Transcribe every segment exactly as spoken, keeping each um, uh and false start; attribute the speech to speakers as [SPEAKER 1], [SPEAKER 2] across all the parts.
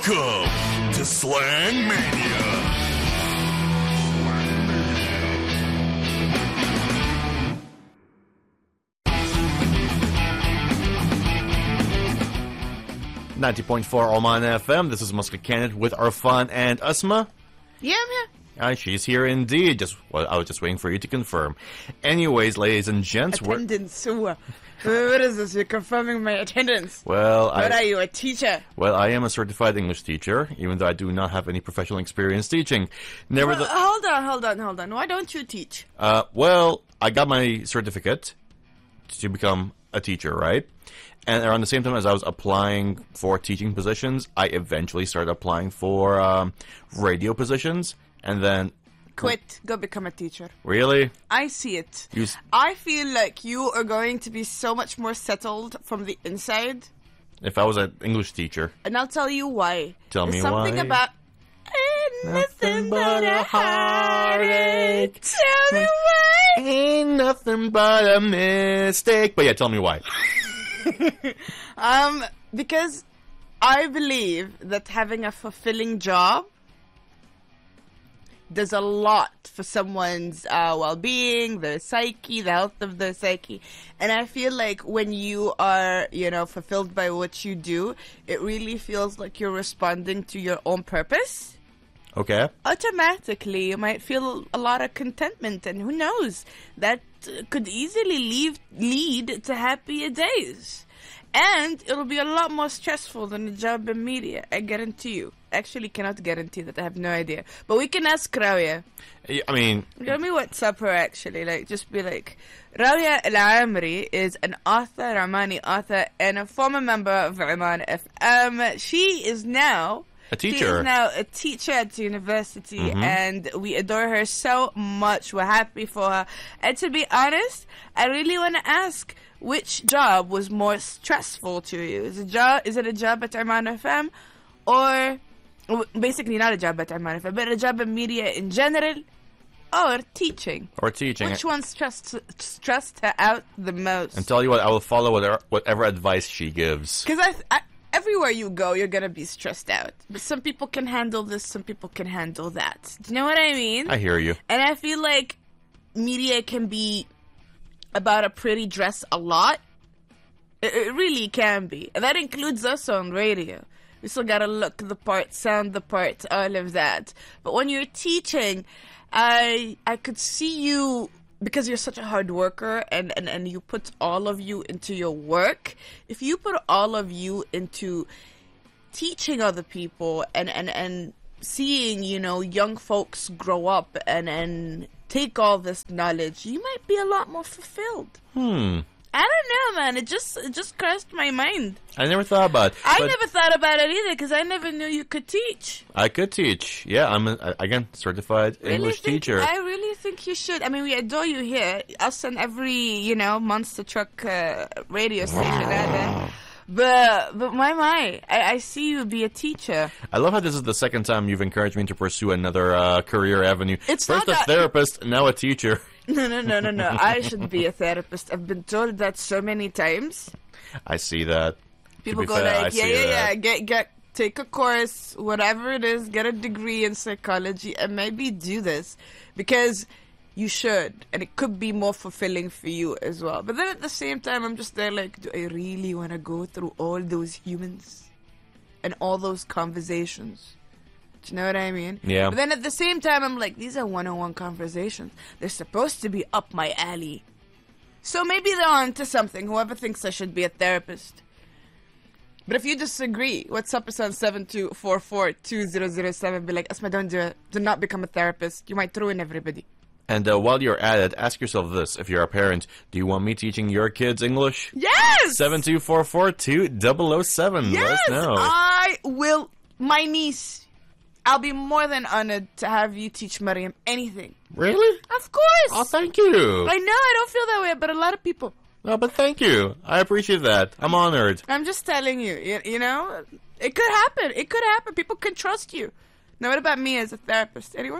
[SPEAKER 1] Welcome to Slang Mania. ninety point four Oman F M. This is Muscle Kenneth with Arfan and Asma.
[SPEAKER 2] Yeah, I'm here.
[SPEAKER 1] Uh, she's here indeed. Just well, I was just waiting for you to confirm. Anyways, ladies and gents,
[SPEAKER 2] attendance. We're... What is this? You're confirming my attendance.
[SPEAKER 1] Well,
[SPEAKER 2] what
[SPEAKER 1] I,
[SPEAKER 2] are you, a teacher?
[SPEAKER 1] Well, I am a certified English teacher, even though I do not have any professional experience teaching. Never.
[SPEAKER 2] Well, hold on, hold on, hold on. Why don't you teach?
[SPEAKER 1] Uh, well, I got my certificate to become a teacher, right? And around the same time as I was applying for teaching positions, I eventually started applying for um, radio positions, and then...
[SPEAKER 2] Quit. Go become a teacher.
[SPEAKER 1] Really?
[SPEAKER 2] I see it.
[SPEAKER 1] You s-
[SPEAKER 2] I feel like you are going to be so much more settled from the inside.
[SPEAKER 1] If I was an English teacher.
[SPEAKER 2] And I'll tell you why.
[SPEAKER 1] Tell
[SPEAKER 2] There's
[SPEAKER 1] me
[SPEAKER 2] something
[SPEAKER 1] why.
[SPEAKER 2] about... Ain't nothing but a heartache. Tell me why.
[SPEAKER 1] Ain't nothing but a mistake. But yeah, tell me why.
[SPEAKER 2] um, because I believe that having a fulfilling job does a lot for someone's uh, well-being, their psyche, the health of their psyche. And I feel like when you are, you know, fulfilled by what you do, it really feels like you're responding to your own purpose.
[SPEAKER 1] Okay.
[SPEAKER 2] Automatically, you might feel a lot of contentment, and who knows, that uh, could easily leave, lead to happier days. And it'll be a lot more stressful than a job in media, I guarantee you. Actually, cannot guarantee that, I have no idea. But we can ask Rawia.
[SPEAKER 1] I mean...
[SPEAKER 2] Let me WhatsApp her, actually. Like, just be like, Rawia Al-Amri is an author, Omani author, and a former member of Oman F M. She is now...
[SPEAKER 1] A teacher.
[SPEAKER 2] She is now a teacher at the university,
[SPEAKER 1] Mm-hmm.
[SPEAKER 2] and we adore her so much. We're happy for her. And to be honest, I really want to ask, which job was more stressful to you? Is it, job, is it a job at Oman F M, or basically not a job at Oman F M, but a job in media in general, or teaching?
[SPEAKER 1] Or teaching.
[SPEAKER 2] Which one stressed, stressed her out the most?
[SPEAKER 1] And tell you what, I will follow whatever, whatever advice she gives.
[SPEAKER 2] Because I... I everywhere you go, you're going to be stressed out. But some people can handle this, some people can handle that. Do you know what I mean?
[SPEAKER 1] I hear you.
[SPEAKER 2] And I feel like media can be about a pretty dress a lot. It, it really can be. And that includes us on radio. We still got to look the part, sound the part, all of that. But when you're teaching, I I could see you... Because you're such a hard worker and, and, and you put all of you into your work, if you put all of you into teaching other people and, and, and seeing, you know, young folks grow up and, and take all this knowledge, you might be a lot more fulfilled.
[SPEAKER 1] Hmm.
[SPEAKER 2] I don't know, man. It just it just crossed my mind.
[SPEAKER 1] I never thought about it.
[SPEAKER 2] I never thought about it either because I never knew you could teach.
[SPEAKER 1] I could teach. Yeah, I'm, a, again, certified
[SPEAKER 2] Really
[SPEAKER 1] English
[SPEAKER 2] think,
[SPEAKER 1] teacher.
[SPEAKER 2] I really think you should. I mean, we adore you here. Us and every, you know, monster truck uh, radio station out there. But, but my, my, I, I see you be a teacher.
[SPEAKER 1] I love how this is the second time you've encouraged me to pursue another uh, career avenue.
[SPEAKER 2] It's
[SPEAKER 1] First
[SPEAKER 2] not
[SPEAKER 1] a
[SPEAKER 2] that-
[SPEAKER 1] therapist, now a teacher.
[SPEAKER 2] No, no, no, no, no. I should be a therapist. I've been told that so many times.
[SPEAKER 1] I see that.
[SPEAKER 2] People
[SPEAKER 1] be
[SPEAKER 2] go
[SPEAKER 1] fair, I
[SPEAKER 2] like, yeah,
[SPEAKER 1] see
[SPEAKER 2] yeah,
[SPEAKER 1] that.
[SPEAKER 2] yeah, get, get, take a course, whatever it is, get a degree in psychology, and maybe do this. Because you should, and it could be more fulfilling for you as well. But then at the same time, I'm just there like, do I really want to go through all those humans and all those conversations? Do you know what I mean?
[SPEAKER 1] Yeah.
[SPEAKER 2] But then at the same time, I'm like, these are one-on-one conversations. They're supposed to be up my alley. So maybe they're onto something, whoever thinks I should be a therapist. But if you disagree, what's up is on seven two four four two zero zero seven. Be like, Asma, don't do it. Do not become a therapist. You might ruin everybody.
[SPEAKER 1] And uh, while you're at it, ask yourself this. If you're a parent, do you want me teaching your kids English?
[SPEAKER 2] Yes!
[SPEAKER 1] seven two four four two zero zero seven.
[SPEAKER 2] Yes!
[SPEAKER 1] Let us know.
[SPEAKER 2] I will. My niece. I'll be more than honored to have you teach Mariam anything.
[SPEAKER 1] Really?
[SPEAKER 2] Of course!
[SPEAKER 1] Oh, thank you.
[SPEAKER 2] I know, I don't feel that way, but a lot of people.
[SPEAKER 1] No, but thank you. I appreciate that. I'm honored.
[SPEAKER 2] I'm just telling you, you, you know, it could happen. It could happen. People can trust you. Now, what about me as a therapist? Anyone?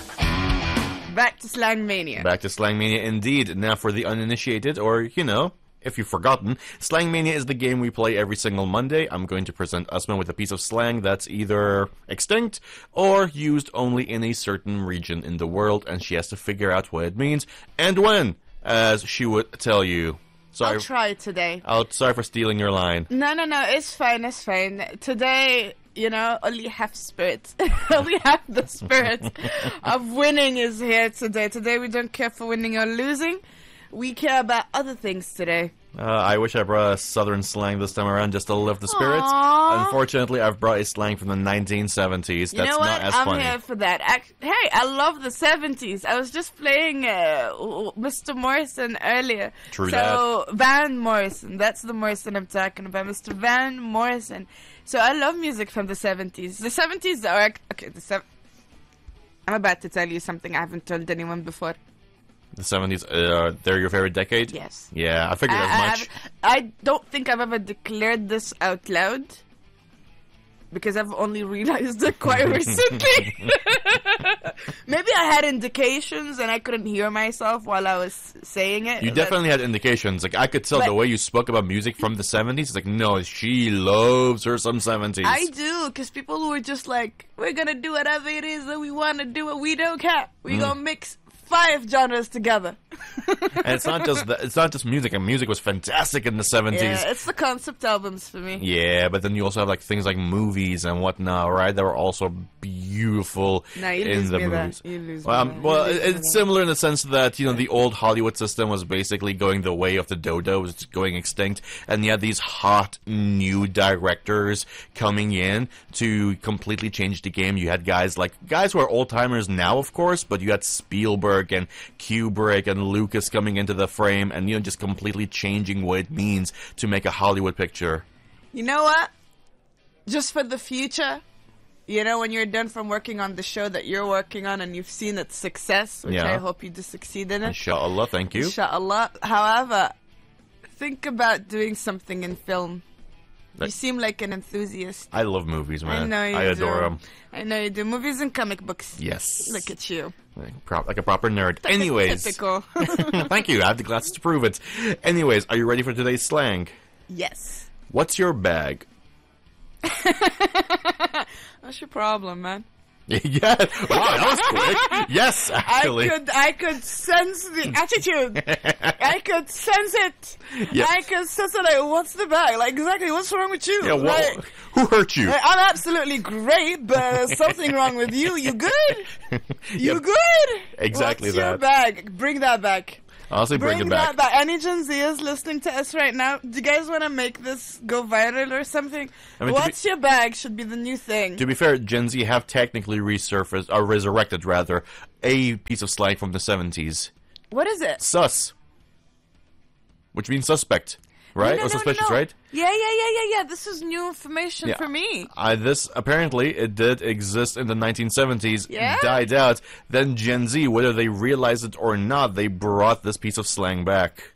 [SPEAKER 2] Back to Slang Mania.
[SPEAKER 1] Back to Slang Mania indeed. Now for the uninitiated, or, you know, if you've forgotten, Slang Mania is the game we play every single Monday. I'm going to present Usman with a piece of slang that's either extinct or used only in a certain region in the world, and she has to figure out what it means and when, as she would tell you. Sorry,
[SPEAKER 2] I'll try today.
[SPEAKER 1] I'll, sorry for stealing your line.
[SPEAKER 2] No, no, no. It's fine. It's fine. Today, you know, only half spirit. Only half the spirit of winning is here today. Today, we don't care for winning or losing. We care about other things today.
[SPEAKER 1] Uh, I wish I brought a southern slang this time around just to lift the spirits.
[SPEAKER 2] Aww.
[SPEAKER 1] Unfortunately, I've brought a slang from the nineteen seventies.
[SPEAKER 2] You
[SPEAKER 1] That's
[SPEAKER 2] know what?
[SPEAKER 1] not as
[SPEAKER 2] I'm
[SPEAKER 1] funny.
[SPEAKER 2] here for that. Ac- hey, I love the seventies. I was just playing uh, Mister Morrison earlier.
[SPEAKER 1] True
[SPEAKER 2] so, Van Morrison. That's the Morrison I'm talking about. Mister Van Morrison. So, I love music from the seventies. The seventies are... Okay, the sev- I'm about to tell you something I haven't told anyone before.
[SPEAKER 1] The seventies, uh, they're your favorite decade?
[SPEAKER 2] Yes.
[SPEAKER 1] Yeah, I figured
[SPEAKER 2] I,
[SPEAKER 1] as much.
[SPEAKER 2] I, I don't think I've ever declared this out loud because I've only realized it quite recently. Maybe I had indications and I couldn't hear myself while I was saying it.
[SPEAKER 1] You
[SPEAKER 2] but-
[SPEAKER 1] definitely had indications. Like, I could tell
[SPEAKER 2] But-
[SPEAKER 1] the way you spoke about music from the seventies. It's like, no, she loves her some seventies.
[SPEAKER 2] I do, because people were just like, we're going to do whatever it is that we want to do and we don't care. We're
[SPEAKER 1] Mm.
[SPEAKER 2] going to mix five genres together.
[SPEAKER 1] And it's not just the, it's not just music. And music was fantastic in the seventies.
[SPEAKER 2] Yeah, it's the concept albums for me.
[SPEAKER 1] Yeah, but then you also have like things like movies and whatnot, right? That were also beautiful
[SPEAKER 2] No, you
[SPEAKER 1] in
[SPEAKER 2] lose
[SPEAKER 1] the
[SPEAKER 2] me that.
[SPEAKER 1] movies.
[SPEAKER 2] You lose
[SPEAKER 1] Well,
[SPEAKER 2] me
[SPEAKER 1] um,
[SPEAKER 2] that.
[SPEAKER 1] well,
[SPEAKER 2] You lose
[SPEAKER 1] it-
[SPEAKER 2] me
[SPEAKER 1] it's
[SPEAKER 2] that.
[SPEAKER 1] similar in the sense that, you know, the old Hollywood system was basically going the way of the dodo, was going extinct, and you had these hot new directors coming in to completely change the game. You had guys like guys who are old timers now, of course, but you had Spielberg and Kubrick and Lucas coming into the frame, and you know, just completely changing what it means to make a Hollywood picture.
[SPEAKER 2] You know what? Just for the future, you know, when you're done from working on the show that you're working on and you've seen its success, which
[SPEAKER 1] Yeah.
[SPEAKER 2] I hope you do succeed in it.
[SPEAKER 1] Inshallah, thank you.
[SPEAKER 2] Inshallah. However, think about doing something in film. You
[SPEAKER 1] Like-
[SPEAKER 2] seem like an enthusiast.
[SPEAKER 1] I love movies, man.
[SPEAKER 2] I know you
[SPEAKER 1] I adore
[SPEAKER 2] do.
[SPEAKER 1] them.
[SPEAKER 2] I know you do. Movies and comic books.
[SPEAKER 1] Yes.
[SPEAKER 2] Look at you.
[SPEAKER 1] Like, pro- like a proper nerd. Anyways.
[SPEAKER 2] Typical.
[SPEAKER 1] Thank you. I have the glasses to prove it. Anyways, are you ready for today's slang?
[SPEAKER 2] Yes.
[SPEAKER 1] What's your bag?
[SPEAKER 2] What's your problem, man?
[SPEAKER 1] Yeah. Wow, that was quick. Yes, actually.
[SPEAKER 2] I could, I could sense the attitude. I could sense it.
[SPEAKER 1] Yes.
[SPEAKER 2] I could sense it. Like, what's the bag? Like, exactly, what's wrong with you?
[SPEAKER 1] Yeah, well,
[SPEAKER 2] Like,
[SPEAKER 1] who hurt you?
[SPEAKER 2] I'm absolutely great, but there's something wrong with you. You good? You
[SPEAKER 1] Yep.
[SPEAKER 2] good?
[SPEAKER 1] Exactly
[SPEAKER 2] What's your
[SPEAKER 1] that.
[SPEAKER 2] bag? Bring that back.
[SPEAKER 1] Honestly, bring,
[SPEAKER 2] Bring
[SPEAKER 1] it back.
[SPEAKER 2] that back. Any Gen Zers listening to us right now, do you guys want to make this go viral or something?
[SPEAKER 1] I mean, to
[SPEAKER 2] What's
[SPEAKER 1] be-
[SPEAKER 2] your bag should be the new thing.
[SPEAKER 1] To be fair, Gen Z have technically resurfaced, or resurrected rather, a piece of slang from the seventies.
[SPEAKER 2] What is it?
[SPEAKER 1] Sus. Which means suspect. Right?
[SPEAKER 2] No, no,
[SPEAKER 1] or
[SPEAKER 2] no,
[SPEAKER 1] suspicious,
[SPEAKER 2] no.
[SPEAKER 1] right?
[SPEAKER 2] Yeah, yeah, yeah, yeah, yeah. This is new information
[SPEAKER 1] Yeah.
[SPEAKER 2] for me.
[SPEAKER 1] Uh, this, apparently, it did exist in the nineteen seventies,
[SPEAKER 2] Yeah?
[SPEAKER 1] died out. Then Gen Z, whether they realized it or not, they brought this piece of slang back.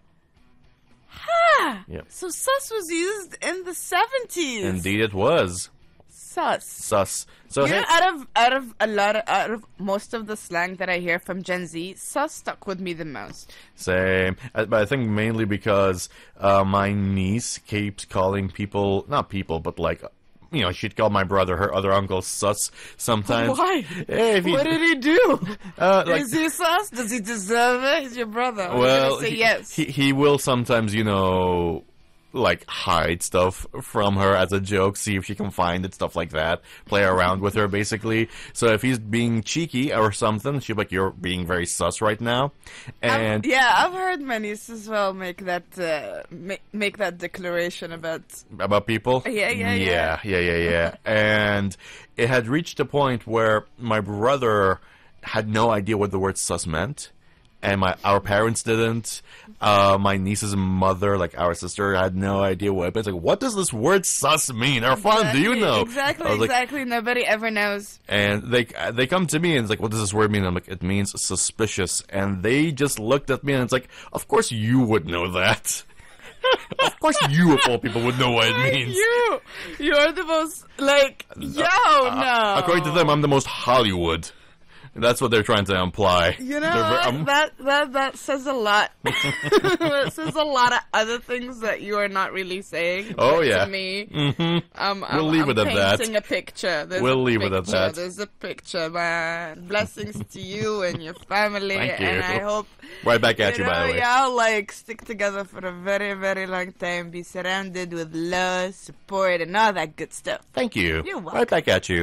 [SPEAKER 2] Ah,
[SPEAKER 1] Yep.
[SPEAKER 2] so sus was used in the seventies.
[SPEAKER 1] Indeed it was.
[SPEAKER 2] Sus.
[SPEAKER 1] Sus. So,
[SPEAKER 2] You
[SPEAKER 1] hey,
[SPEAKER 2] know, out of out of a lot of out of most of the slang that I hear from Gen Z, sus stuck with me the most.
[SPEAKER 1] same. Uh, But I think mainly because uh, my niece keeps calling people, not people, but like, you know, she'd call my brother, her other uncle, sus sometimes.
[SPEAKER 2] Why?
[SPEAKER 1] Eh, if he-
[SPEAKER 2] What did he do?
[SPEAKER 1] Uh, like-
[SPEAKER 2] Is he sus? Does he deserve it? He's your brother. I'm
[SPEAKER 1] Well,
[SPEAKER 2] gonna say
[SPEAKER 1] he,
[SPEAKER 2] yes.
[SPEAKER 1] he he will sometimes, you know, like hide stuff from her as a joke, see if she can find it, stuff like that. Play around with her, basically. So if he's being cheeky or something, she'll be like, "You're being very sus right now,"
[SPEAKER 2] I've-
[SPEAKER 1] and
[SPEAKER 2] yeah, I've heard my niece as well make that uh, make, make that declaration about.
[SPEAKER 1] about people.
[SPEAKER 2] Yeah, yeah,
[SPEAKER 1] yeah, yeah, yeah, yeah. And it had reached a point where my brother had no idea what the word sus meant. And my our parents didn't. Uh, my niece's mother, like our sister, had no idea what it meant. It's like, what does this word "sus" mean? Or fun, do you
[SPEAKER 2] Exactly,
[SPEAKER 1] know?
[SPEAKER 2] Exactly,
[SPEAKER 1] I was like-
[SPEAKER 2] exactly. Nobody ever knows.
[SPEAKER 1] and they they come to me and it's like, what does this word mean? I'm like, it means suspicious. And they just looked at me and it's like, of course you would know that. Of course you of all people would know what it
[SPEAKER 2] Like
[SPEAKER 1] means.
[SPEAKER 2] you, you're the most like yo
[SPEAKER 1] Uh,
[SPEAKER 2] no.
[SPEAKER 1] According to them, I'm the most Hollywood. That's what they're trying to imply.
[SPEAKER 2] You know,
[SPEAKER 1] They're ver-
[SPEAKER 2] what?
[SPEAKER 1] um,
[SPEAKER 2] that that that says a lot. It says a lot of other things that you are not really saying.
[SPEAKER 1] Oh,
[SPEAKER 2] but
[SPEAKER 1] yeah.
[SPEAKER 2] To me,
[SPEAKER 1] mhm.
[SPEAKER 2] um,
[SPEAKER 1] We'll
[SPEAKER 2] I'm,
[SPEAKER 1] leave
[SPEAKER 2] I'm
[SPEAKER 1] it at that.
[SPEAKER 2] painting a picture. There's
[SPEAKER 1] We'll
[SPEAKER 2] a
[SPEAKER 1] leave it at
[SPEAKER 2] picture.
[SPEAKER 1] that.
[SPEAKER 2] There's a picture, man. Blessings to you and your family,
[SPEAKER 1] Thank you.
[SPEAKER 2] and I hope
[SPEAKER 1] Right back at you,
[SPEAKER 2] know,
[SPEAKER 1] by the way.
[SPEAKER 2] y'all like stick together for a very, very long time. Be surrounded with love, support, and all that good stuff.
[SPEAKER 1] Thank you.
[SPEAKER 2] You're welcome.
[SPEAKER 1] Right back at you.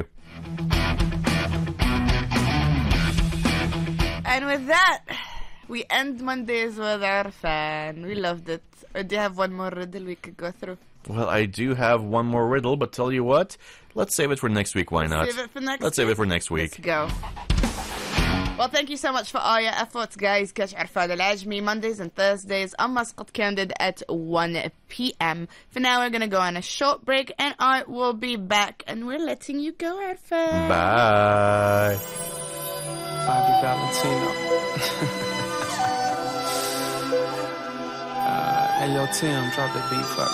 [SPEAKER 2] And with that, we end Mondays with our fan. We loved it. Or do you have one more riddle we could go through?
[SPEAKER 1] Well, I do have one more riddle, but tell you what, let's save it for next week. Why not?
[SPEAKER 2] Save it for next
[SPEAKER 1] Let's
[SPEAKER 2] week?
[SPEAKER 1] save it for next
[SPEAKER 2] Let's
[SPEAKER 1] week.
[SPEAKER 2] go. Well, thank you so much for all your efforts, guys. Catch Arfad Al-Ajmi Mondays and Thursdays on Muscat Candid at one p.m. For now, we're going to go on a short break, and I will be back, and we're letting you go, Arfad.
[SPEAKER 1] Bye.
[SPEAKER 3] Bobby Valentino. uh, hey, yo, Tim, drop the beat for me.